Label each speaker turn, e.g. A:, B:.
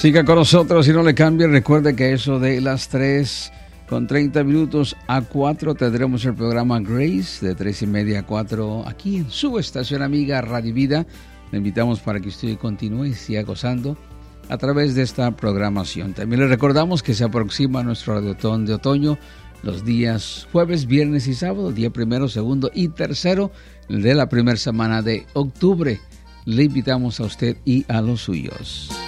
A: Siga con nosotros y no le cambie. Recuerde que eso de las 3:30 a 4 tendremos el programa Grace de 3:30 a 4 aquí en su estación amiga Radio Vida. Le invitamos para que usted continúe y siga gozando a través de esta programación. También le recordamos que se aproxima nuestro Radiotón de Otoño los días jueves, viernes y sábado, día 1, 2 y 3 de la primera semana de octubre. Le invitamos a usted y a los suyos.